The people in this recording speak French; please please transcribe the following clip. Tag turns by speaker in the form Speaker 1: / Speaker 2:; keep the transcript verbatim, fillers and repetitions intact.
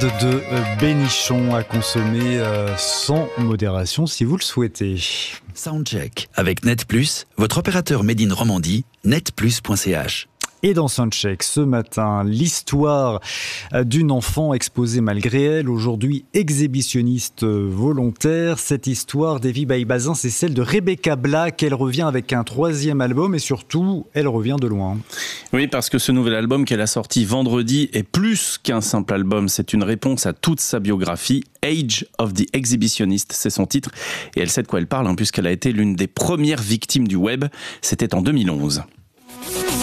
Speaker 1: de Bénichon à consommer sans modération si vous le souhaitez.
Speaker 2: Soundcheck avec Net Plus, votre opérateur Made in Romandie, net plus point c h.
Speaker 1: Et dans Soundcheck ce matin, l'histoire d'une enfant exposée malgré elle, aujourd'hui exhibitionniste volontaire. Cette histoire d'Evie Baïbazin, c'est celle de Rebecca Black. Elle revient avec un troisième album et surtout, elle revient de loin.
Speaker 3: Oui, parce que ce nouvel album qu'elle a sorti vendredi est plus qu'un simple album. C'est une réponse à toute sa biographie. Age of the Exhibitionist, c'est son titre. Et elle sait de quoi elle parle, hein, puisqu'elle a été l'une des premières victimes du web. C'était en deux mille onze.